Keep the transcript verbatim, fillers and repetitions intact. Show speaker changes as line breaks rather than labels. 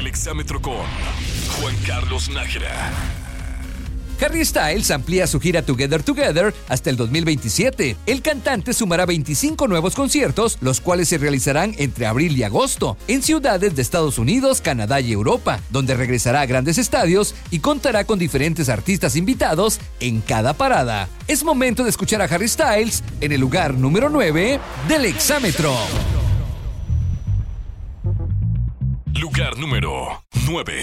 Exámetro con Juan Carlos Nájera.
Harry Styles amplía su gira Together Together hasta el dos mil veintisiete. El cantante sumará veinticinco nuevos conciertos, los cuales se realizarán entre abril y agosto, en ciudades de Estados Unidos, Canadá y Europa, donde regresará a grandes estadios y contará con diferentes artistas invitados en cada parada. Es momento de escuchar a Harry Styles en el lugar número nueve del Exámetro.
Lugar número nueve.